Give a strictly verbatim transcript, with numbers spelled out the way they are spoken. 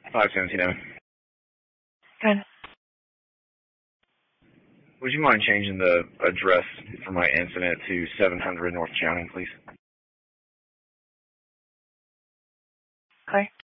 five seventeen M. Good. Would you mind changing the address for my incident to seven hundred North Chowning, please? Okay.